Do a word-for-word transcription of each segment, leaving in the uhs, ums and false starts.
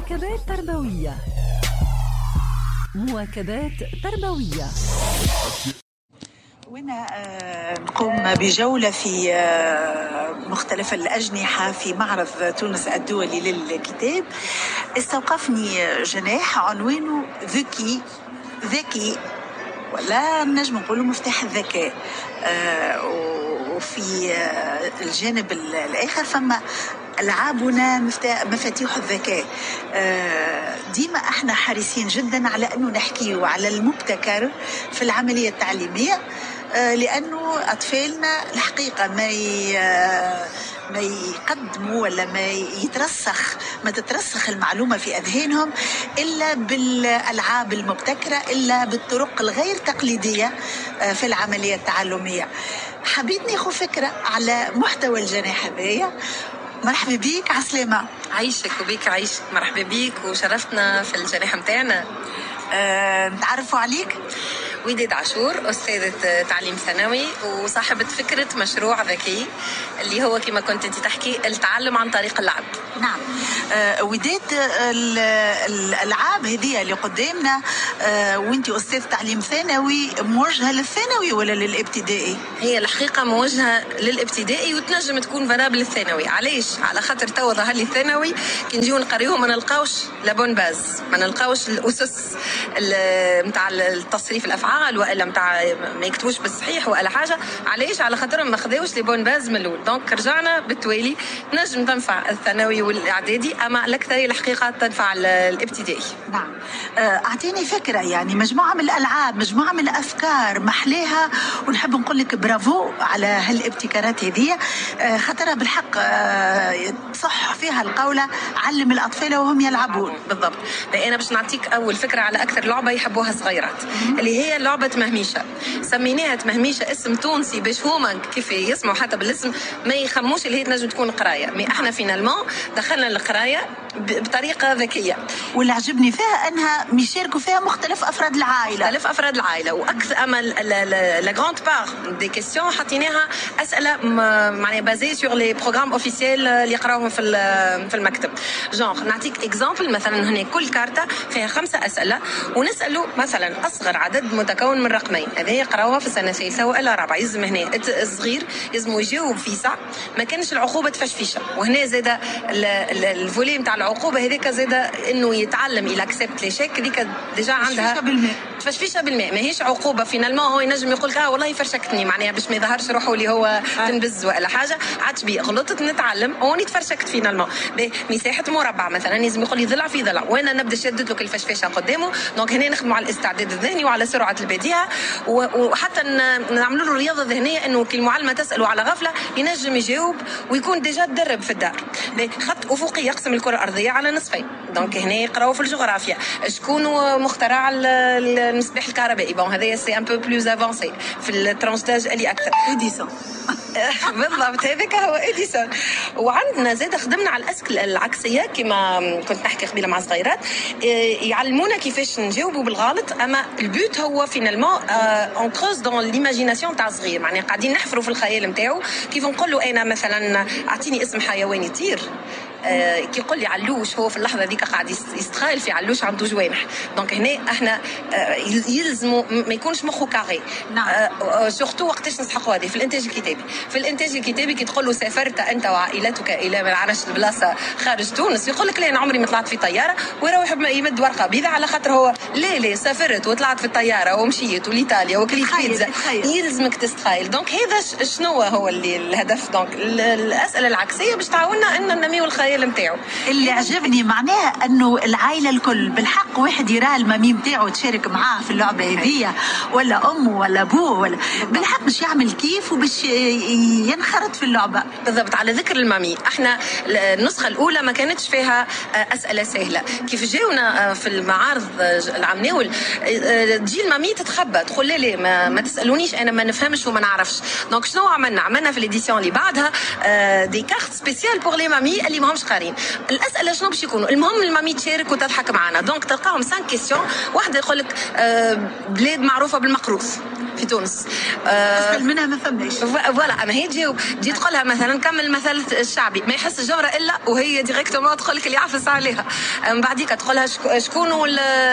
مواكبات تربوية. مواكبات تربوية. وأنا نقوم بجولة في مختلف الأجنحة في معرض تونس الدولي للكتاب. استوقفني جناح عنوانه ذكي ذكي ولا نجم نقوله مفتاح الذكاء. وفي الجانب الآخر فما ألعابنا مفاتيح الذكاء. ديما احنا حريصين جدا على أنه نحكي على المبتكر في العملية التعليمية، لأنه أطفالنا الحقيقة ما ما يقدموا ولا ما يترسخ ما تترسخ المعلومة في أذهانهم إلا بالألعاب المبتكرة، إلا بالطرق الغير تقليدية في العملية التعلمية. حبيت ناخذ فكرة على محتوى الجناح هذايا. مرحبا بيك، عسلامة. عايشك وبيك عايشك، مرحبا بيك وشرفتنا في الجناح متاعنا. أه، نتعرفوا عليك. وداد عاشور، أستاذة تعليم ثانوي وصاحبة فكرة مشروع ذكي اللي هو كما كنت انت تحكي التعلم عن طريق اللعب. نعم. أه وداد، الألعاب هذه اللي قدامنا أه وانت أستاذ تعليم ثانوي، موجهة للثانوي ولا للابتدائي؟ هي الحقيقة موجهة للابتدائي وتنجم تكون فنابل للثانوي. علاش؟ على خاطر توا ظهر لي الثانوي كي نجيو نقريوه ما نلقاوش لابون باز، ما نلقاوش الأسس نتاع التصريف الأفعال والا نتاع ما يكتبوش بالصحيح ولا حاجه. علاش؟ على خاطر ما خذاوش لي بون باز من الاول. دونك رجعنا بالتوالي تنجم تنفع الثانوي والاعدادي، اما الاكثريه الحقيقه تنفع الابتدائي. نعم. اعطيني فكره، يعني مجموعه من الالعاب، مجموعه من الافكار محليها، ونحب نقول لك برافو على هالابتكارات هذه، خاطرها بالحق صح فيها القوله علم الاطفال وهم يلعبون. بالضبط. انا باش نعطيك اول فكره على اكثر لعبه يحبوها صغيرات اللي هي لعبة مهميشة. سميناها مهميشة اسم تونسي باش هما كيف يسمعوا حتى بالاسم ما يخموش اللي هي تنجم تكون قراية، مي احنا فينالمون دخلنا القراية بطريقة ذكية. واللي عجبني فيها انها يشاركوا فيها مختلف افراد العائلة. مختلف افراد العائلة، واكثر اما لا غراند بار دي كيسيون حاطيناها اسئلة معناها بازي سور لي بروغرام اوفيسيال اللي يقراوهم في في المكتب. جونغ نعطيك اكزامبل، مثلا هنا كل كارتة فيها خمسة اسئلة ونسألوا مثلا اصغر عدد متكون من رقمين، هذه يقراوها في السنه الثالثه والا رابعه. يلزم هنا الصغير يلزم يجاوب في ساعه، ما كانش العقوبه تفشفيشه. وهنا زاده الفولي نتاع العقوبه هذيك زاده انه يتعلم الى اكسبت لي شيك، هذيك ديجا عندها تفشفيشه بالماء، ماهيش عقوبه فينالمون. هو ينجم يقول لك اه والله فرشكتني معناها باش ما يظهرش روحه اللي هو تنبز ولا حاجه، عادش بي غلطت نتعلم وني تفرشكت فينالمون. مساحه مربع مثلا لازم يقول لي ضلع في ضلع، وانا نبدا شدد له الفشفشه قدامه. دونك هنا نخدموا على الاستعداد الذهني وعلى سرعه البديهه، وحتى نعملوا له رياضه ذهنيه انه كي المعلمه تساله على غفله ينجم يجاوب ويكون ديجا تدرب في الدار. خط افقي يقسم الكره الارضيه على نصفين. دونك هنا يقراوا في الجغرافيا شكون مخترع المصباح الكهربائي. بون هذايا سي ان بو بلوز افونسي في الترانسداج اللي اكثر. اديسون. بالضبط، هذاك هو اديسون. وعندنا زاد خدمنا على الاسئله العكسيه كما كنت نحكي قبيله مع صغيرات، يعلمونا كيفاش نجاوبوا بالغلط، اما البوت هو فينالمون اون كروز دون ليماجيناسيون تاع الصغير، معناها قاعدين نحفروا في الخيال نتاعو. كيف نقول له انا مثلا اعطيني اسم حيوان يطير، آه كي يقول لي علوش، هو في اللحظه ذيك قاعد يستخيل في علوش عنده جوانح. دونك هنا احنا آه يلزموا ما يكونش مخه كاري. نعم. آه سورتو وقتاش نسحقوا هذه في الانتاج الكتابي. في الانتاج الكتابي كي تقول له سافرت انت وعائلتك الى ما نعرفش البلاصه خارج تونس، يقول لك لا انا عمري ما طلعت في طياره، ويروح يمد ورقه بيضاء على خاطر هو لا لا سافرت وطلعت في الطياره ومشيت ولإيطاليا وكليت بيتزا. يلزمك تستخيل. دونك هذا شنو هو اللي الهدف. دونك الاسئله العكسيه باش تعاوننا ان ننميو الخيال نتاعو. اللي عجبني معناها انه العائله الكل بالحق واحد يرى المامي نتاعو تشارك معاه في اللعبه هذه، ولا امه ولا ابوه، ولا بالحق باش يعمل كيف وباش ينخرط في اللعبه. بالضبط. على ذكر المامي، احنا النسخه الاولى ما كانتش فيها اسئله سهله. كيف جاونا في المعارض العمناول تجي المامي تتخبى تقول لي لي ما, ما تسالونيش انا ما نفهمش وما نعرفش. دونك شنو عملنا؟ عملنا في ليديسيون اللي بعدها دي كارت سبيسيال بور لي مامي اللي ماهمش قارين. الاسئله شنو باش يكونوا؟ المهم المامي تشارك وتضحك معنا. دونك تلقاهم خمسة كيسيون. واحده يقول لك بلاد معروفه بالمقروص، في تونس. اسهل منها ما فماش. فوالا اما هي تجاوب تجي تقولها مثلا كمل مثل الشعبي ما يحس الجمره الا وهي ديريكتومون تقول لك اللي يعفس عليها. من بعديك تقولها شكون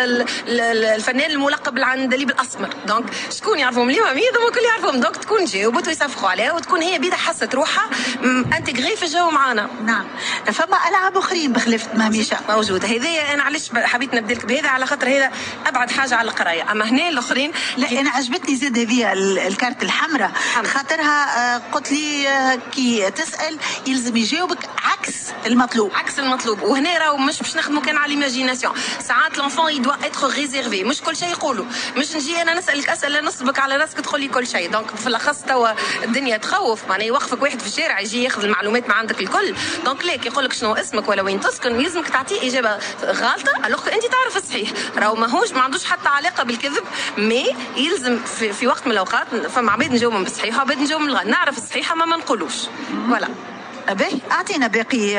الفنان الملقب بالعندليب الاسمر، دونك شكون يعرفهم اليوم هذوما الكل يعرفهم، دونك تكون جاوبت ويصفقوا عليها وتكون هي بيدها حست روحها انتغري في الجو معانا. نعم. فما العاب اخرين بخلاف مهميشه موجوده. هذايا انا علاش حبيت نبدا لك بهذا على خاطر هذا ابعد حاجه على القرايه، اما هنا الاخرين لا انا عجبتني زاد هذه الكارت الحمراء خاطرها قلت لي كي تسال يلزم يجاوبك عكس المطلوب عكس المطلوب. وهنا راهو مش باش نخدموا كان على ليماجيناسيون، ساعات لونفون يدوا اتر ريزيرفي، مش كل شيء يقولوا، مش نجي انا نسالك اسئله نصبك على راسك تقول لي كل شيء. دونك في الاخص توا الدنيا تخوف، معناها يوقفك واحد في الشارع يجي ياخذ المعلومات ما عندك الكل، دونك ليك يقول لك شنو اسمك ولا وين تسكن يلزمك تعطيه اجابه غلطه الوغ انت تعرف الصحيح. راهو ماهوش ما عندوش حتى علاقه بالكذب، مي يلزم في, في وقت من الاوقات فما عباد نجاوبهم بالصحيح وعباد نجاوبهم بالغلط، نعرف الصحيحه ما ما نقولوش. فوالا باهي اعطينا باقي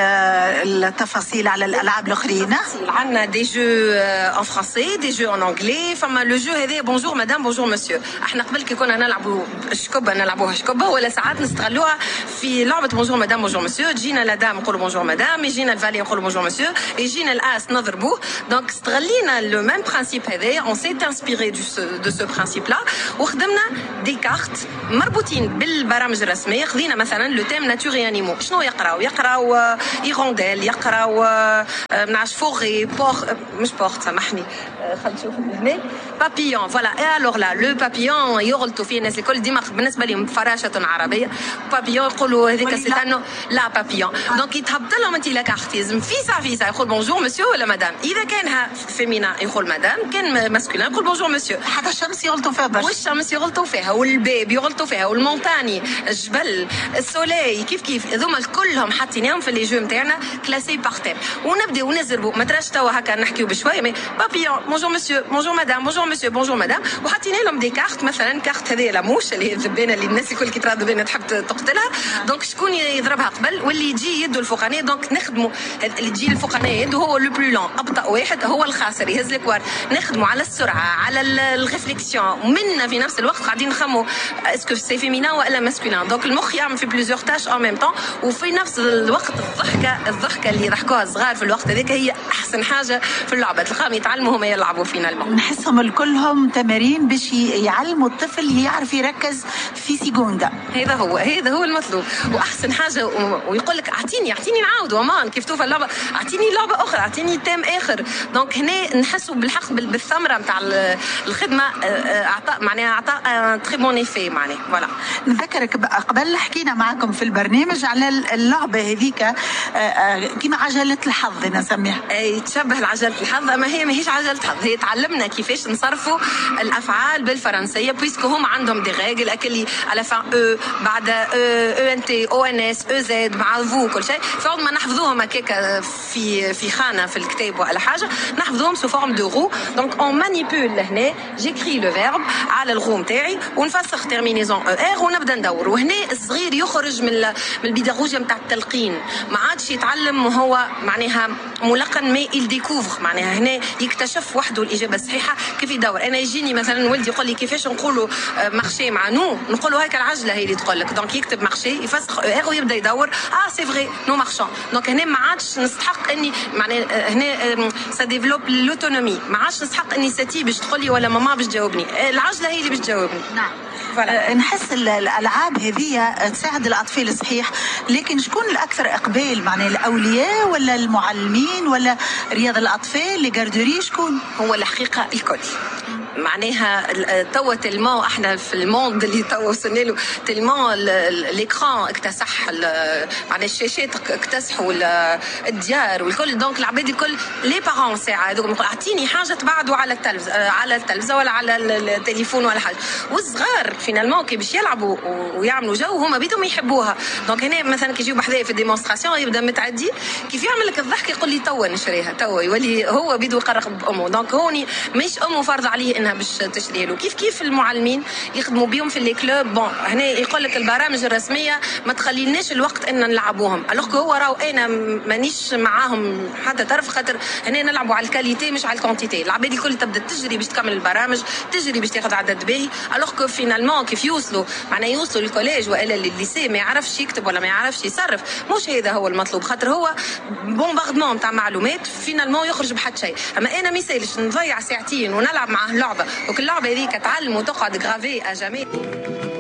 التفاصيل على الالعاب الاخرين. عندنا دي جو ان فرونسي دي جو ان انجلي. فما لو جو هذا بونجور مدام بونجور مسيو، احنا قبل كي كنا نلعبوا شكبه نلعبوها شكبه ولا ساعات نستغلوها في لعبه بونجور مدام بونجور مسيو. تجينا لا دام نقولوا بونجور مدام، يجينا الفالي نقولوا بونجور مسيو، يجينا الاس نضربوه. دونك استغلينا لو ميم برانسيب هذايا، اون سي انسبيري دو سو برانسيب لا، وخدمنا دي كارت مربوطين بالبرامج الرسميه. خذينا مثلا لو تيم ناتور اي انيمو، شنو يقراو يقراو ايرونديل، يقراو منعش فوغي بور مش بور سامحني خلينا نشوف هنا بابيون. فوالا اي الوغ لا لو بابيون يغلطوا فيه الناس الكل ديما بالنسبه لهم فراشه عربيه. بابيون يقولوا هذيك سي انه لا بابيون، دونك يتهبط لهم انت لا كارت يلزم فيسا فيسا يقول بونجور مسيو ولا مدام. اذا كانها فيمينا يقول مدام، كان ماسكولين يقول بونجور مسيو. حتى الشمس يغلطوا فيها برشا، والشمس يغلطوا فيها، والباب يغلطوا فيها، والمونتاني الجبل السولي كيف كيف هذوما كلهم حاطينهم في لي جو نتاعنا كلاسي باغ تيم. ونبداو نزربوا ما تراش توا هكا نحكيو بشويه مي بابيون بونجور مسيو بونجور مدام بونجور مسيو بونجور مدام، وحاطين لهم دي كارت. مثلا كارت هذه لاموش اللي هي الذبانه اللي الناس الكل كي ترى الذبانه تحب تقتلها، دونك شكون يضربها قبل واللي يجي يده الفوقانيه. دونك نخدموا اللي تجي الفوقانيه يده هو لو بلو لون، ابطا واحد هو الخاسر يهز لك ورد. نخدموا على السرعه على الريفليكسيون، ومنا في نفس الوقت قاعدين نخموا اسكو سي فيمينا ولا ماسكولين. دونك المخ يعمل في بليزيور تاش ان ميم طون، وفي نفس الوقت الضحكه الضحكه اللي يضحكوها الصغار في الوقت هذاك هي احسن حاجه في اللعبه، تلقاهم يتعلموا هما يلعبوا فينالمون. نحسهم كلهم تمارين باش يعلموا الطفل يعرف يركز في سيكوندا. هذا هو هذا هو المطلوب، واحسن حاجه ويقول لك اعطيني اعطيني نعاود ومان كيف توفى اللعبه، اعطيني لعبه اخرى، اعطيني تيم اخر. دونك هنا نحسوا بالحق بالثمره نتاع الخدمه، اعطاء معناها اعطاء تري بون ايفي معناها. فوالا نذكرك قبل حكينا معكم في البرنامج على اللعبه هذيك كيما عجله الحظ نسميها. تشبه لعجله الحظ، اما هي ماهيش عجله حظ، هي تعلمنا كيفاش نصرفوا الافعال بالفرنسيه بويسكو هم عندهم دي ريغل اكلي على فان او بعد او او ان تي او ان اس او زد مع فو كل شيء، فعود ما نحفظوهم هكاك في في خانه في الكتاب ولا حاجه، نحفظوهم سو فورم دو رو. دونك اون مانيبول لهنا جيكري لو فيرب على الغو نتاعي ونفسخ تيرمينيزون او ار ونبدا ندور. وهنا الصغير يخرج من من البيداغوجيا نتاع التلقين، ما عادش يتعلم وهو معناها ملقن، مي يل ديكوفر معناها هنا يكتشف وحده الاجابه الصحيحه كيف يدور. انا يجيني مثلا ولدي يقول لي كيفاش نقولوا مارشي مع نو، نقولوا هيك العجله هي اللي تقول لك. دونك يكتب مارشي يفسخ ار ويبدا يدور اه سي فري نو مارشون. دونك هنا ما عادش نستحق اني معناها هنا سا ديفلوب لوتونومي، ما عادش نستحق اني ستي باش تقول لي ولا ماما باش تجاوبني، العجله هي اللي باش تجاوبني. نعم. نحس الالعاب هذه تساعد الاطفال صحيح، لكن شكون الاكثر اقبال معناها الاولياء ولا المعلمين ولا رياض الاطفال لي جاردوري؟ شكون هو الحقيقه الكل معناها توا تلمون احنا في الموند اللي توا وصلنا له تلمون ليكران اكتسح معناها الشاشات اكتسحوا الديار والكل. دونك العباد الكل لي بارون ساعه هذوك اعطيني حاجه تبعدوا على التلفز على التلفزه ولا على التليفون ولا حاجه، والصغار فينالمون كي باش يلعبوا ويعملوا جو هما بيدهم يحبوها. دونك هنا مثلا كي يجيو بحذايا في الديمونستراسيون يبدا متعدي كيف يعمل لك الضحك يقول لي توا نشريها توا، يولي هو بيدو يقرق بامه. دونك هوني مش امه فرض عليه انها باش تشري له. كيف كيف المعلمين يخدموا بيهم في لي كلوب. بون هنا يقول لك البرامج الرسميه ما تخليناش الوقت ان نلعبوهم، الوغ هو راهو انا مانيش معاهم حتى طرف، خاطر هنا نلعبوا على الكاليتي مش على الكونتيتي. العباد الكل تبدا تجري باش تكمل البرامج، تجري باش تاخذ عدد باهي، الوغ فينالمون كيف يوصلوا معناها يوصلوا للكوليج والا للليسي ما يعرفش يكتب ولا ما يعرفش يصرف. مش هذا هو المطلوب، خاطر هو بومباردمون تاع معلومات فينالمون يخرج بحد شيء. اما انا ما يسالش نضيع ساعتين ونلعب معاه لعبه وكل لعبه هذيك تعلم وتقعد غرافي اجامي.